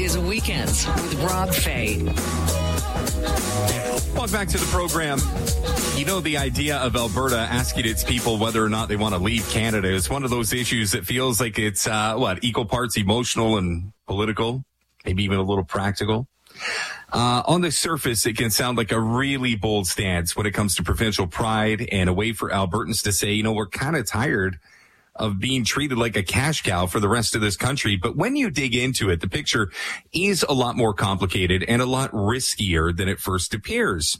Weekdays and weekends with Rob Fay. Welcome back to the program. You know, the idea of Alberta asking its people whether or not they want to leave Canada is one of those issues that feels like it's, equal parts emotional and political, maybe even a little practical. On the surface, it can sound like a really bold stance when it comes to provincial pride and a way for Albertans to say, you know, we're kind of tired of being treated like a cash cow for the rest of this country. But when you dig into it, the picture is a lot more complicated and a lot riskier than it first appears.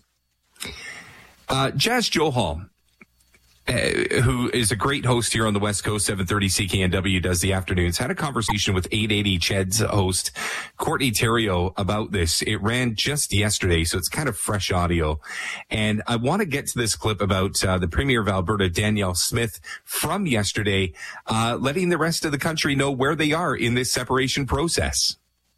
Jas Johal, who is a great host here on the West Coast, 730 CKNW, does the afternoons, had a conversation with 880 CHED's host, Courtney Theriault, about this. It ran just yesterday, so it's kind of fresh audio. And I want to get to this clip about the Premier of Alberta, Danielle Smith, from yesterday, letting the rest of the country know where they are in this separation process.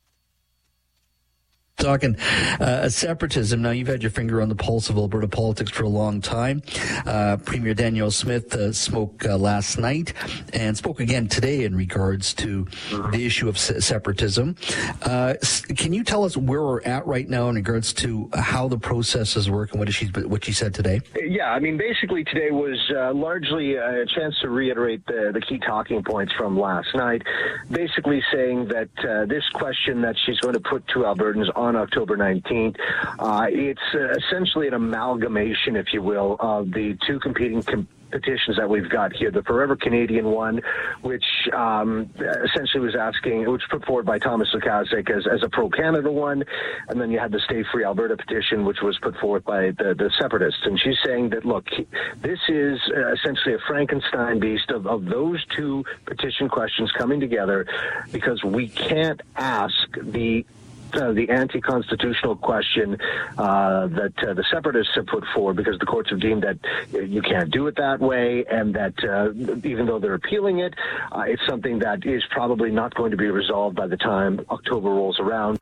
Talking separatism. Now, you've had your finger on the pulse of Alberta politics for a long time. Premier Danielle Smith spoke last night and spoke again today in regards to the issue of separatism. Can you tell us where we're at right now in regards to how the processes work and what she said today? Yeah, I mean, basically today was largely a chance to reiterate the key talking points from last night, basically saying that this question that she's going to put to Albertans on October 19th. It's essentially an amalgamation, if you will, of the two competing petitions that we've got here. The Forever Canadian one, which essentially was asking, which was put forward by Thomas Lukaszuk as a pro-Canada one, and then you had the Stay Free Alberta petition, which was put forward by the separatists. And she's saying that, look, this is essentially a Frankenstein beast of those two petition questions coming together, because we can't ask the anti-constitutional question that the separatists have put forward, because the courts have deemed that you can't do it that way, and that even though they're appealing it, it's something that is probably not going to be resolved by the time October rolls around.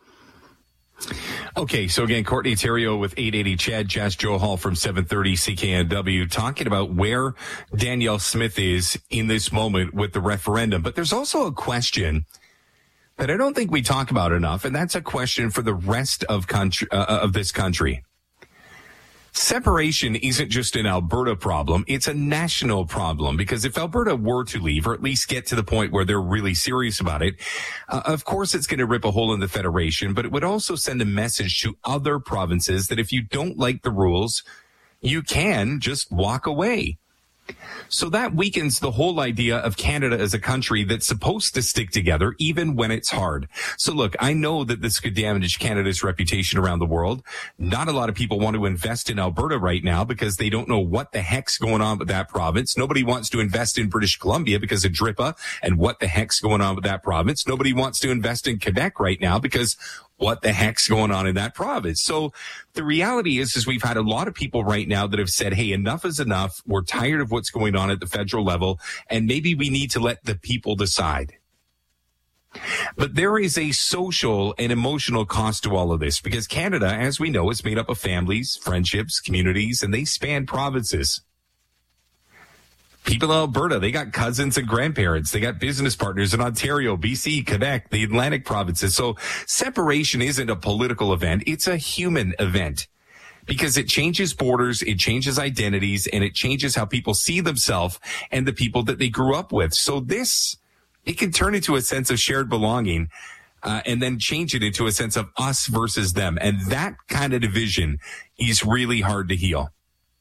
Okay, so again, Courtney Theriault with 880 CHED, Jas Johal from 730 CKNW, talking about where Danielle Smith is in this moment with the referendum. But there's also a question that I don't think we talk about enough, and that's a question for the rest of this country. Separation isn't just an Alberta problem, it's a national problem, because if Alberta were to leave, or at least get to the point where they're really serious about it, of course it's going to rip a hole in the federation, but it would also send a message to other provinces that if you don't like the rules, you can just walk away. So that weakens the whole idea of Canada as a country that's supposed to stick together even when it's hard. So look, I know that this could damage Canada's reputation around the world. Not a lot of people want to invest in Alberta right now because they don't know what the heck's going on with that province. Nobody wants to invest in British Columbia because of DRIPA and what the heck's going on with that province. Nobody wants to invest in Quebec right now because what the heck's going on in that province? So the reality is we've had a lot of people right now that have said, hey, enough is enough. We're tired of what's going on at the federal level, and maybe we need to let the people decide. But there is a social and emotional cost to all of this, because Canada, as we know, is made up of families, friendships, communities, and they span provinces. People in Alberta, they got cousins and grandparents. They got business partners in Ontario, BC, Quebec, the Atlantic provinces. So separation isn't a political event. It's a human event, because it changes borders, it changes identities, and it changes how people see themselves and the people that they grew up with. So it can turn into a sense of shared belonging, and then change it into a sense of us versus them. And that kind of division is really hard to heal.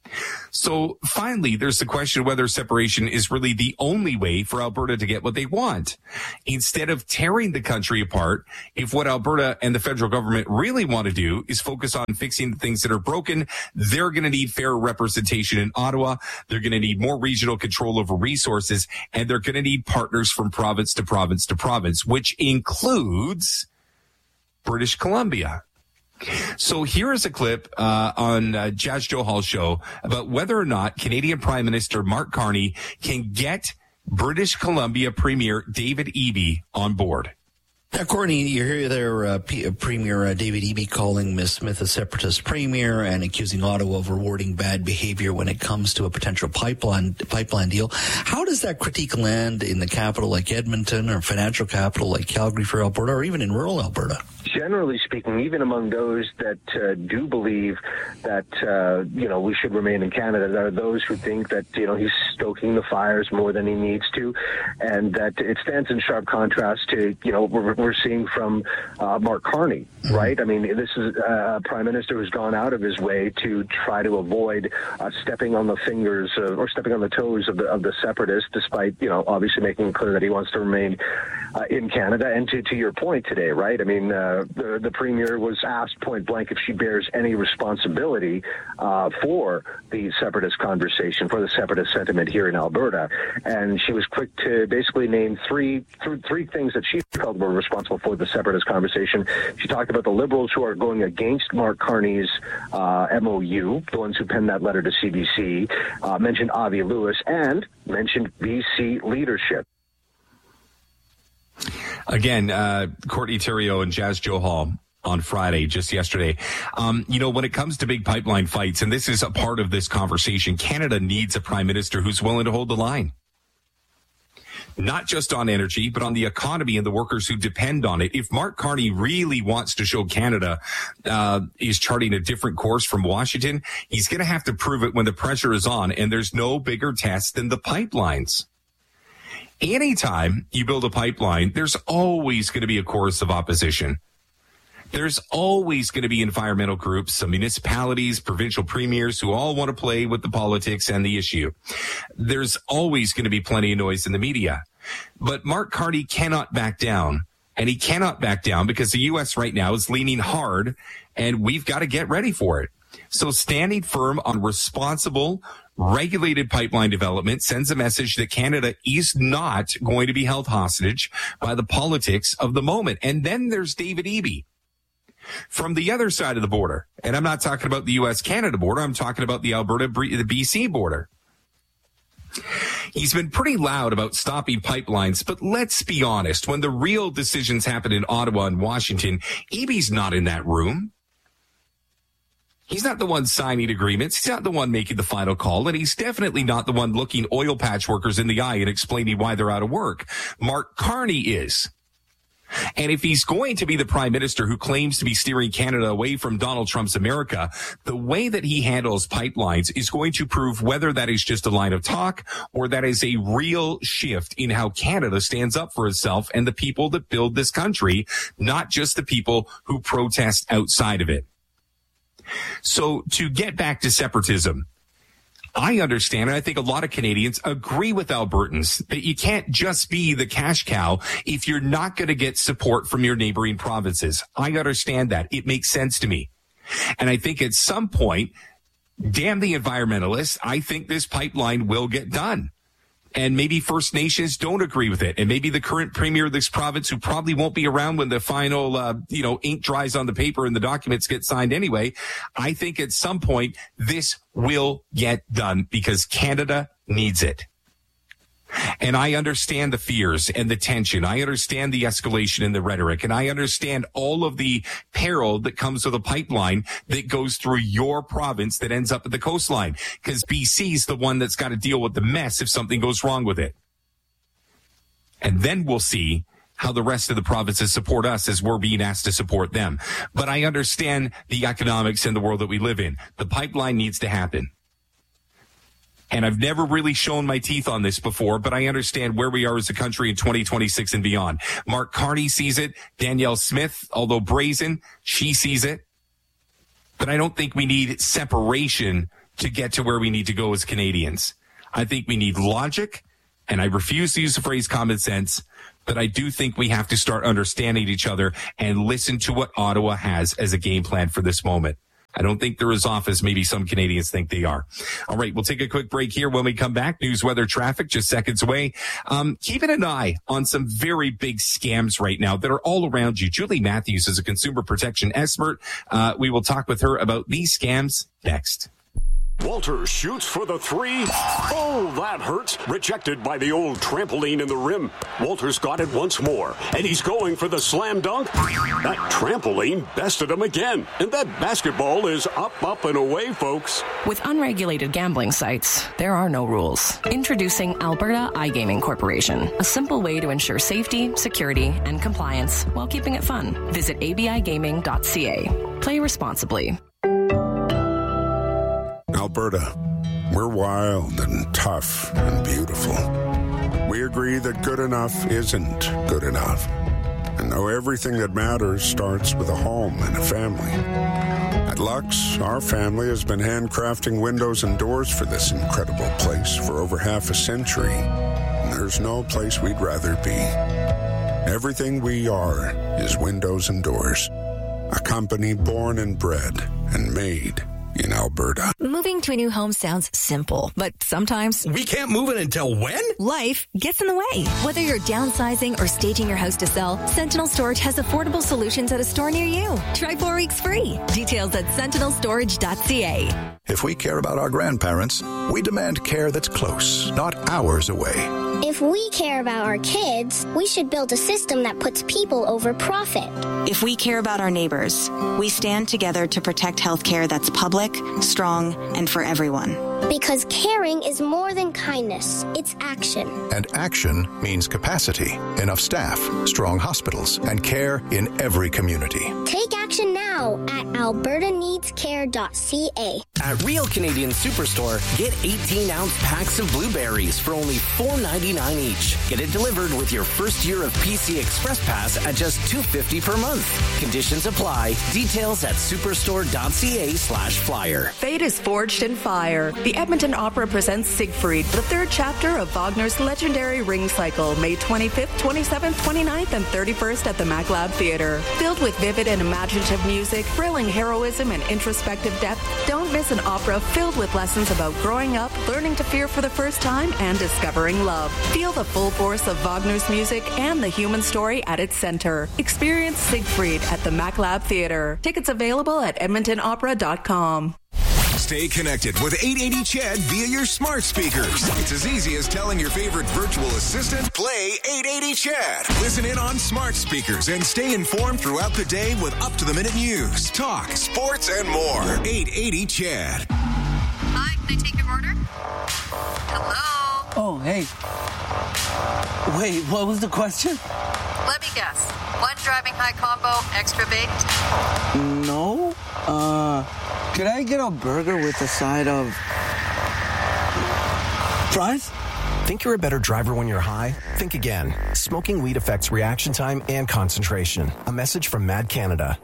So finally, there's the question of whether separation is really the only way for Alberta to get what they want. Instead of tearing the country apart, if what Alberta and the federal government really want to do is focus on fixing the things that are broken, they're going to need fair representation in Ottawa. They're going to need more regional control over resources, and they're going to need partners from province to province to province, which includes British Columbia. So here is a clip on Jas Johal's show about whether or not Canadian Prime Minister Mark Carney can get British Columbia Premier David Eby on board. Now, Courtney, you hear there Premier David Eby calling Ms. Smith a separatist premier and accusing Ottawa of rewarding bad behavior when it comes to a potential pipeline deal. How does that critique land in the capital like Edmonton or financial capital like Calgary for Alberta or even in rural Alberta? Generally speaking, even among those that do believe that, we should remain in Canada, there are those who think that, he's stoking the fires more than he needs to, and that it stands in sharp contrast to, we're seeing from Mark Carney, right? I mean, this is a prime minister who's gone out of his way to try to avoid stepping on the fingers or stepping on the toes of the separatists, despite, obviously making it clear that he wants to remain in Canada. And to your point today, right? I mean, the premier was asked point blank if she bears any responsibility for the separatist conversation, for the separatist sentiment here in Alberta, and she was quick to basically name three things that she felt were responsible for the separatist conversation. She talked about the Liberals who are going against Mark Carney's MOU, the ones who penned that letter to CBC, mentioned Avi Lewis, and mentioned BC leadership. Again, Courtney Theriault and Jas Johal on Friday, just yesterday. When it comes to big pipeline fights, and this is a part of this conversation, Canada needs a prime minister who's willing to hold the line. Not just on energy, but on the economy and the workers who depend on it. If Mark Carney really wants to show Canada is charting a different course from Washington, he's going to have to prove it when the pressure is on, and there's no bigger test than the pipelines. Anytime you build a pipeline, there's always going to be a chorus of opposition. There's always going to be environmental groups, some municipalities, provincial premiers who all want to play with the politics and the issue. There's always going to be plenty of noise in the media. But Mark Carney cannot back down. And he cannot back down because the U.S. right now is leaning hard, and we've got to get ready for it. So standing firm on responsible, regulated pipeline development sends a message that Canada is not going to be held hostage by the politics of the moment. And then there's David Eby from the other side of the border. And I'm not talking about the U.S.-Canada border. I'm talking about the the BC border. He's been pretty loud about stopping pipelines, but let's be honest. When the real decisions happen in Ottawa and Washington, Eby's not in that room. He's not the one signing agreements. He's not the one making the final call. And he's definitely not the one looking oil patch workers in the eye and explaining why they're out of work. Mark Carney is. And if he's going to be the prime minister who claims to be steering Canada away from Donald Trump's America, the way that he handles pipelines is going to prove whether that is just a line of talk or that is a real shift in how Canada stands up for itself and the people that build this country, not just the people who protest outside of it. So to get back to separatism, I understand, and I think a lot of Canadians agree with Albertans that you can't just be the cash cow if you're not going to get support from your neighboring provinces. I understand that. It makes sense to me. And I think at some point, damn the environmentalists, I think this pipeline will get done. And maybe First Nations don't agree with it. And maybe the current premier of this province, who probably won't be around when the final, ink dries on the paper and the documents get signed anyway. I think at some point this will get done because Canada needs it. And I understand the fears and the tension. I understand the escalation in the rhetoric. And I understand all of the peril that comes with a pipeline that goes through your province that ends up at the coastline. Because BC's the one that's got to deal with the mess if something goes wrong with it. And then we'll see how the rest of the provinces support us as we're being asked to support them. But I understand the economics in the world that we live in. The pipeline needs to happen. And I've never really shown my teeth on this before, but I understand where we are as a country in 2026 and beyond. Mark Carney sees it. Danielle Smith, although brazen, she sees it. But I don't think we need separation to get to where we need to go as Canadians. I think we need logic, and I refuse to use the phrase common sense, but I do think we have to start understanding each other and listen to what Ottawa has as a game plan for this moment. I don't think they're as off as maybe some Canadians think they are. All right, we'll take a quick break here. When we come back, news, weather, traffic, just seconds away. Keeping an eye on some very big scams right now that are all around you. Julie Matthews is a consumer protection expert. We will talk with her about these scams next. Walters shoots for the three. Oh, that hurts. Rejected by the old trampoline in the rim. Walters got it once more, and he's going for the slam dunk. That trampoline bested him again, and that basketball is up, and away, folks. With unregulated gambling sites, there are no rules. Introducing Alberta iGaming Corporation, a simple way to ensure safety, security, and compliance while keeping it fun. Visit abigaming.ca. Play responsibly. Alberta, we're wild and tough and beautiful. We agree that good enough isn't good enough. And though everything that matters starts with a home and a family. At Lux, our family has been handcrafting windows and doors for this incredible place for over half a century. And there's no place we'd rather be. Everything we are is windows and doors. A company born and bred and made in Alberta. Moving to a new home sounds simple, but sometimes we can't move it until when? Life gets in the way. Whether you're downsizing or staging your house to sell, Sentinel Storage has affordable solutions at a store near you. Try 4 weeks free. Details at sentinelstorage.ca. If we care about our grandparents, we demand care that's close, not hours away. If we care about our kids, we should build a system that puts people over profit. If we care about our neighbors, we stand together to protect healthcare that's public, strong, and for everyone. Because caring is more than kindness, it's action. And action means capacity, enough staff, strong hospitals, and care in every community. Take action now at albertaneedscare.ca. At Real Canadian Superstore, get 18-ounce packs of blueberries for only $4.99 each. Get it delivered with your first year of PC Express Pass at just $2.50 per month. Conditions apply. Details at superstore.ca/flyer. Fate is forged in fire. The Edmonton Opera presents Siegfried, the third chapter of Wagner's legendary Ring Cycle, May 25th, 27th, 29th, and 31st at the MacLab Theatre. Filled with vivid and imaginative music, thrilling heroism, and introspective depth, don't miss an opera filled with lessons about growing up, learning to fear for the first time, and discovering love. Feel the full force of Wagner's music and the human story at its center. Experience Siegfried at the MacLab Theatre. Tickets available at edmontonopera.com. Stay connected with 880 CHED via your smart speakers. It's as easy as telling your favorite virtual assistant, play 880 CHED. Listen in on smart speakers and stay informed throughout the day with up-to-the-minute news, talk, sports, and more. 880 CHED. Hi, can I take your order? Hello? Oh, hey. Wait, what was the question? Let me guess. One driving high combo, extra baked? No. Could I get a burger with a side of fries? Think you're a better driver when you're high? Think again. Smoking weed affects reaction time and concentration. A message from Mad Canada.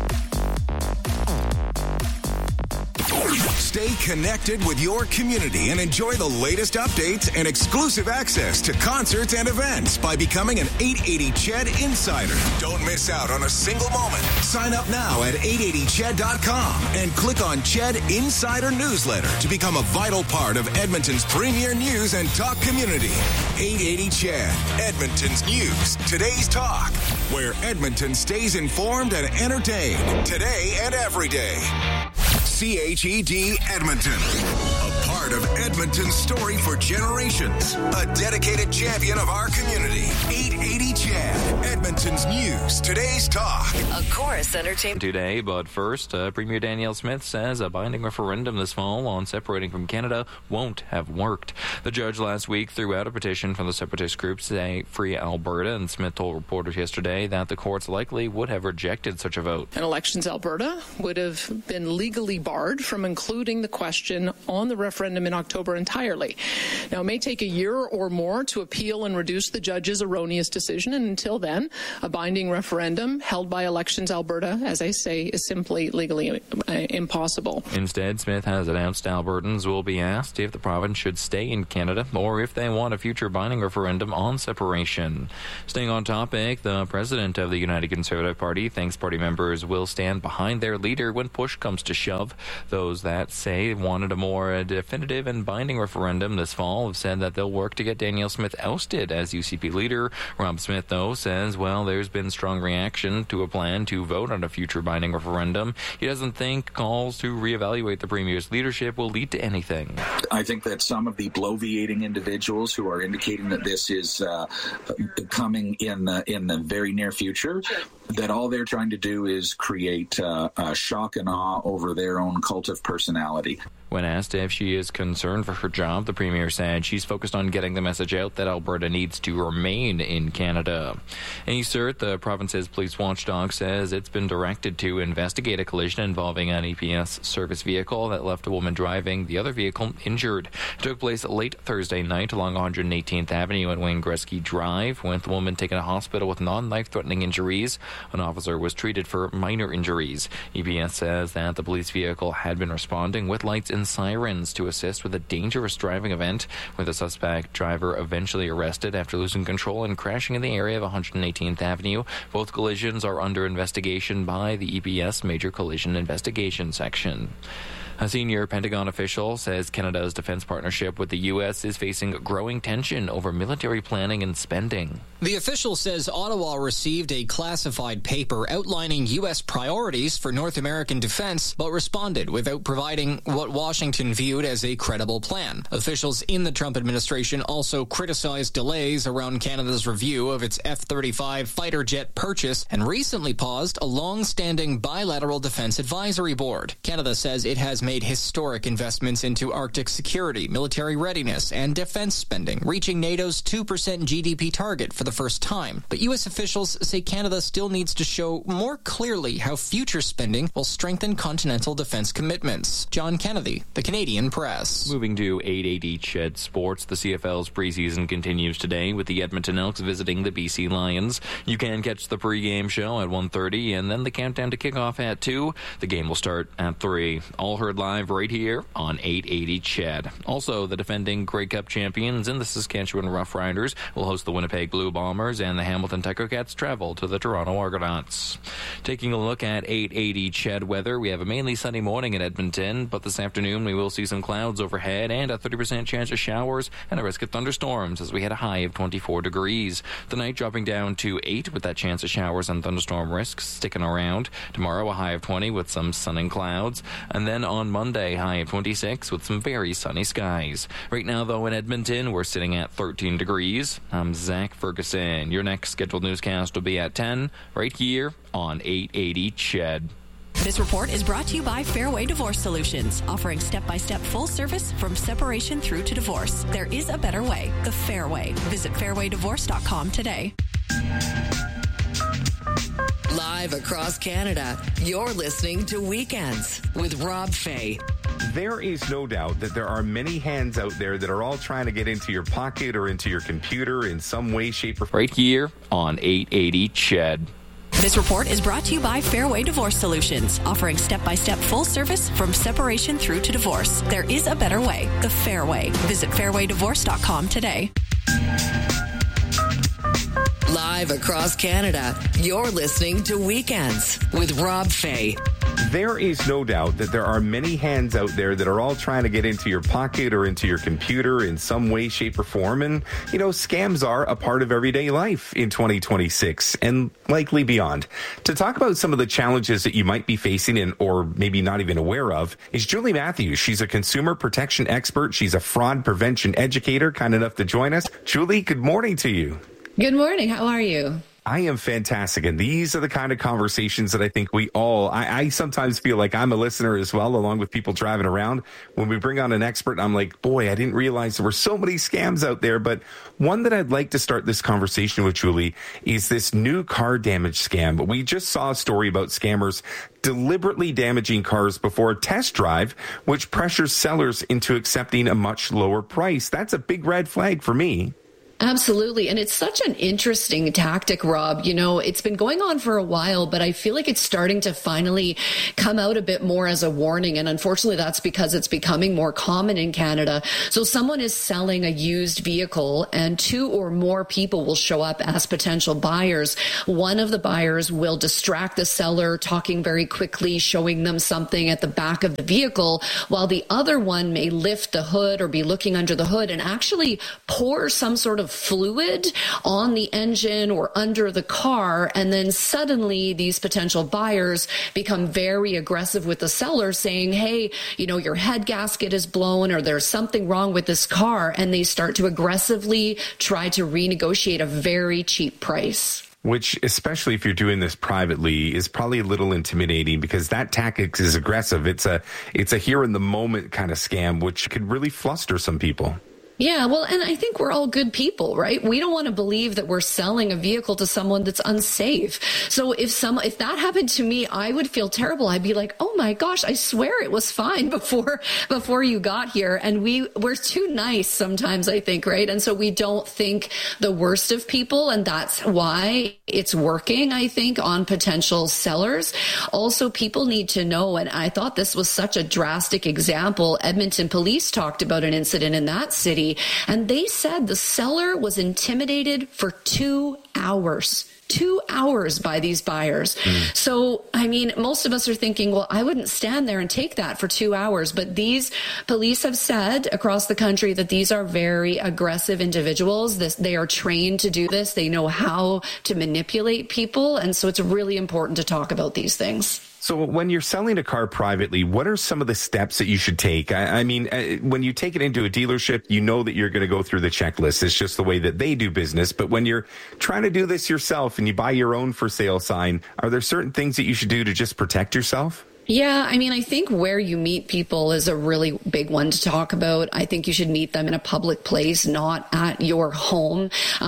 Stay connected with your community and enjoy the latest updates and exclusive access to concerts and events by becoming an 880 CHED Insider. Don't miss out on a single moment. Sign up now at 880ched.com and click on CHED Insider Newsletter to become a vital part of Edmonton's premier news and talk community. 880 CHED, Edmonton's news, today's talk, where Edmonton stays informed and entertained today and every day. CHED Edmonton, a part of Edmonton's story for generations, a dedicated champion of our community. 880 CHED, Edmonton's news, today's talk. A Chorus Entertainment today, but first, Premier Danielle Smith says a binding referendum this fall on separating from Canada won't have worked. The judge last week threw out a petition from the separatist group Say Free Alberta, and Smith told reporters yesterday that the courts likely would have rejected such a vote. And Elections Alberta would have been legally barred from including the question on the referendum in October entirely. Now, it may take a year or more to appeal and reduce the judge's erroneous decision, and until then, a binding referendum held by Elections Alberta, as I say, is simply legally impossible. Instead, Smith has announced Albertans will be asked if the province should stay in Canada or if they want a future binding referendum on separation. Staying on topic, the president of the United Conservative Party thinks party members will stand behind their leader when push comes to shove. Those that say wanted a more definitive and binding referendum this fall have said that they'll work to get Danielle Smith ousted as UCP leader. Rob Smith though, says, well, there's been strong reaction to a plan to vote on a future binding referendum. He doesn't think calls to reevaluate the Premier's leadership will lead to anything. I think that some of the bloviating individuals who are indicating that this is coming in the very near future, that all they're trying to do is create shock and awe over their own cult of personality. When asked if she is concerned for her job, the Premier said she's focused on getting the message out that Alberta needs to remain in Canada. ACERT, the province's police watchdog, says it's been directed to investigate a collision involving an EPS service vehicle that left a woman driving the other vehicle injured. It took place late Thursday night along 118th Avenue at Wayne Gretzky Drive, with the woman taken to hospital with non-life-threatening injuries. An officer was treated for minor injuries. EPS says that the police vehicle had been responding with lights and sirens to assist with a dangerous driving event, with the suspect driver eventually arrested after losing control and crashing in the area of 118th Avenue. Both collisions are under investigation by the EPS Major Collision Investigation Section. A senior Pentagon official says Canada's defense partnership with the U.S. is facing growing tension over military planning and spending. The official says Ottawa received a classified paper outlining U.S. priorities for North American defense, but responded without providing what Washington viewed as a credible plan. Officials in the Trump administration also criticized delays around Canada's review of its F-35 fighter jet purchase and recently paused a long-standing bilateral defense advisory board. Canada says it has made historic investments into Arctic security, military readiness, and defense spending, reaching NATO's 2% GDP target for the first time. But U.S. officials say Canada still needs to show more clearly how future spending will strengthen continental defense commitments. John Kennedy, The Canadian Press. Moving to 880 Ched Sports, the CFL's preseason continues today with the Edmonton Elks visiting the BC Lions. You can catch the pregame show at 1:30 and then the countdown to kickoff at 2. The game will start at 3. All heard live right here on 880 Ched. Also, the defending Grey Cup champions in the Saskatchewan Roughriders will host the Winnipeg Blue Bombers, and the Hamilton Tickercats travel to the Toronto Argonauts. Taking a look at 880 Ched weather, we have a mainly sunny morning in Edmonton, but this afternoon we will see some clouds overhead and a 30% chance of showers and a risk of thunderstorms as we had a high of 24 degrees. Tonight dropping down to 8 with that chance of showers and thunderstorm risks sticking around. Tomorrow a high of 20 with some sun and clouds, and then on Monday, high of 26 with some very sunny skies. Right now, though, in Edmonton, we're sitting at 13 degrees. I'm Zach Ferguson. Your next scheduled newscast will be at 10, right here on 880 Ched. This report is brought to you by Fairway Divorce Solutions, offering step-by-step full service from separation through to divorce. There is a better way, the Fairway. Visit fairwaydivorce.com today. Live across Canada, you're listening to Weekends with Rob Fay. There is no doubt that there are many hands out there that are all trying to get into your pocket or into your computer in some way, shape, or form. Right here on 880 Ched. This report is brought to you by Fairway Divorce Solutions, offering step-by-step full service from separation through to divorce. There is a better way, the Fairway. Visit fairwaydivorce.com today. Live across Canada, you're listening to Weekends with Rob Fay. There is no doubt that there are many hands out there that are all trying to get into your pocket or into your computer in some way, shape, or form. And, you know, scams are a part of everyday life in 2026 and likely beyond. To talk about some of the challenges that you might be facing and or maybe not even aware of is Julie Matthews. She's a consumer protection expert. She's a fraud prevention educator, kind enough to join us. Julie, good morning to you. Good morning. How are you? I am fantastic. And these are the kind of conversations that I think we all, I sometimes feel like I'm a listener as well, along with people driving around. When we bring on an expert, I'm like, boy, I didn't realize there were so many scams out there. But one that I'd like to start this conversation with, Julie, is this new car damage scam. We just saw a story about scammers deliberately damaging cars before a test drive, which pressures sellers into accepting a much lower price. That's a big red flag for me. Absolutely. And it's such an interesting tactic, Rob. You know, it's been going on for a while, but I feel like it's starting to finally come out a bit more as a warning. And unfortunately, that's because it's becoming more common in Canada. So someone is selling a used vehicle and 2 or more people will show up as potential buyers. One of the buyers will distract the seller, talking very quickly, showing them something at the back of the vehicle, while the other one may lift the hood or be looking under the hood and actually pour some sort of fluid on the engine or under the car. And then suddenly these potential buyers become very aggressive with the seller saying, hey, your head gasket is blown or there's something wrong with this car. And they start to aggressively try to renegotiate a very cheap price. Which, especially if you're doing this privately, is probably a little intimidating because that tactic is aggressive. It's a here in the moment kind of scam, which could really fluster some people. Yeah, well, and I think we're all good people, right? We don't want to believe that we're selling a vehicle to someone that's unsafe. So if that happened to me, I would feel terrible. I'd be like, oh my gosh, I swear it was fine before you got here. And we're too nice sometimes, I think, right? And so we don't think the worst of people. And that's why it's working, I think, on potential sellers. Also, people need to know, and I thought this was such a drastic example. Edmonton police talked about an incident in that city, and they said the seller was intimidated for 2 hours. 2 hours by these buyers. So, I mean, most of us are thinking, well, I wouldn't stand there and take that for 2 hours. But these police have said across the country that these are very aggressive individuals. They are trained to do this. They know how to manipulate people. And so it's really important to talk about these things. So when you're selling a car privately, what are some of the steps that you should take? I mean, when you take it into a dealership, you know that you're going to go through the checklist. It's just the way that they do business. But when you're trying to do this yourself and you buy your own for sale sign, are there certain things that you should do to just protect yourself? Yeah, I mean, I think where you meet people is a really big one to talk about. I think you should meet them in a public place, not at your home.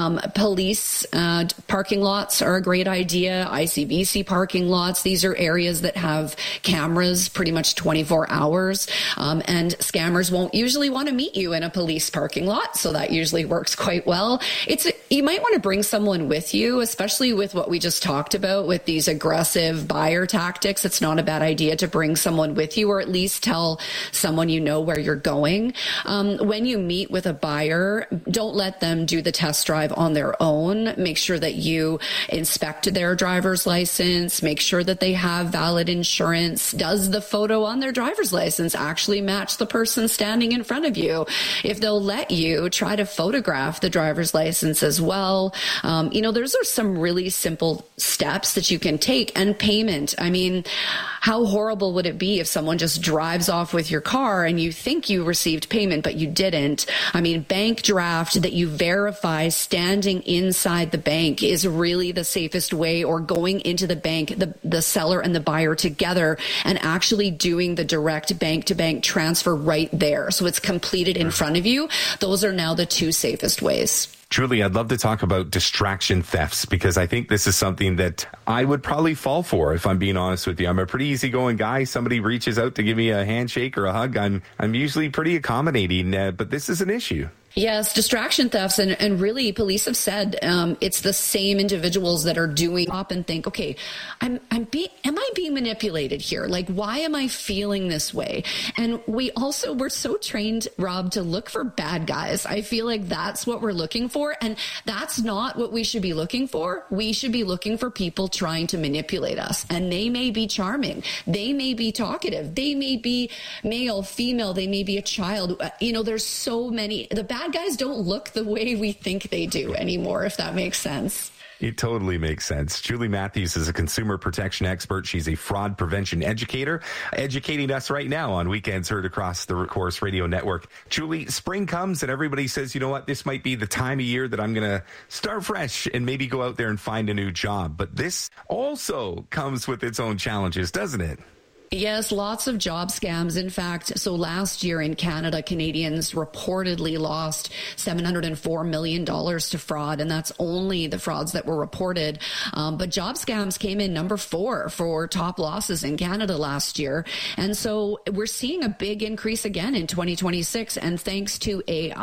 Police parking lots are a great idea. ICBC parking lots. These are areas that have cameras pretty much 24 hours. And scammers won't usually want to meet you in a police parking lot. So that usually works quite well. You might want to bring someone with you, especially with what we just talked about with these aggressive buyer tactics. It's not a bad idea to bring someone with you, or at least tell someone you know where you're going. When you meet with a buyer, don't let them do the test drive on their own. Make sure that you inspect their driver's license. Make sure that they have valid insurance. Does the photo on their driver's license actually match the person standing in front of you? If they'll let you, try to photograph the driver's license as well. Those are some really simple steps that you can take. And payment. I mean, how horrible would it be if someone just drives off with your car and you think you received payment, but you didn't? I mean, bank draft that you verify standing inside the bank is really the safest way, or going into the bank, the seller and the buyer together, and actually doing the direct bank-to-bank transfer right there. So it's completed in front of you. Those are now the two safest ways. Julie, I'd love to talk about distraction thefts, because I think this is something that I would probably fall for, if I'm being honest with you. I'm a pretty easygoing guy. Somebody reaches out to give me a handshake or a hug, I'm usually pretty accommodating, but this is an issue. Yes, distraction thefts, and really police have said it's the same individuals that are doing up and think, okay, am I being manipulated here? Like, why am I feeling this way? And we're so trained, Rob, to look for bad guys. I feel like that's what we're looking for, and that's not what we should be looking for. We should be looking for people trying to manipulate us, and they may be charming, they may be talkative, they may be male, female, they may be a child. There's so many. The bad guys don't look the way we think they do anymore, if that makes sense. It totally makes sense. Julie Matthews is a consumer protection expert. She's a fraud prevention educator, educating us right now on Weekends Heard across the Corus Radio Network. Julie, spring comes and everybody says, you know what, this might be the time of year that I'm going to start fresh and maybe go out there and find a new job. But this also comes with its own challenges, doesn't it? Yes, lots of job scams. In fact, so last year in Canada, Canadians reportedly lost $704 million to fraud, and that's only the frauds that were reported. But job scams came in number 4 for top losses in Canada last year. And so we're seeing a big increase again in 2026. And thanks to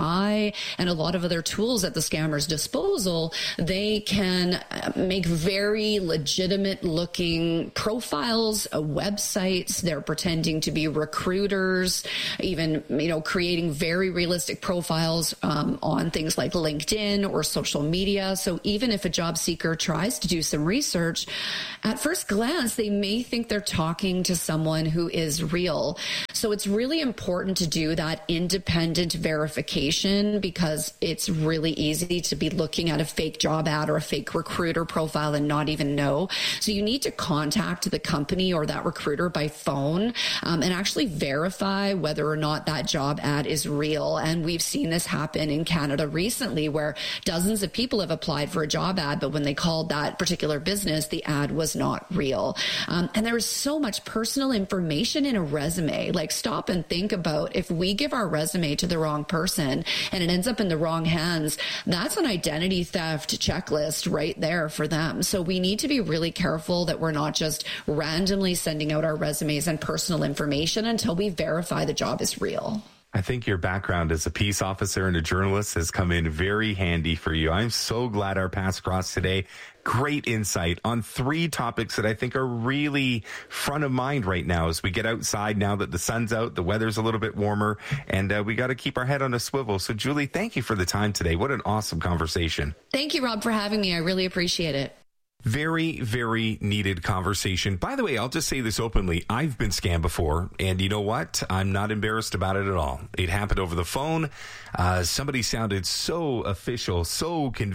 AI and a lot of other tools at the scammers' disposal, they can make very legitimate looking profiles, websites, websites. They're pretending to be recruiters, even, creating very realistic profiles on things like LinkedIn or social media. So even if a job seeker tries to do some research, at first glance, they may think they're talking to someone who is real. So it's really important to do that independent verification, because it's really easy to be looking at a fake job ad or a fake recruiter profile and not even know. So you need to contact the company or that recruiter by phone and actually verify whether or not that job ad is real. And we've seen this happen in Canada recently, where dozens of people have applied for a job ad, but when they called that particular business, the ad was not real. And there is so much personal information in a resume. Like, stop and think about, if we give our resume to the wrong person and it ends up in the wrong hands, that's an identity theft checklist right there for them. So we need to be really careful that we're not just randomly sending out our resumes and personal information until we verify the job is real. I think your background as a peace officer and a journalist has come in very handy for you. I'm so glad our paths crossed today. Great insight on 3 topics that I think are really front of mind right now as we get outside, now that the sun's out, the weather's a little bit warmer, and we got to keep our head on a swivel. So, Julie, thank you for the time today. What an awesome conversation. Thank you, Rob, for having me. I really appreciate it. Very, very needed conversation. By the way, I'll just say this openly. I've been scammed before, and you know what? I'm not embarrassed about it at all. It happened over the phone. Somebody sounded so official, so convincing.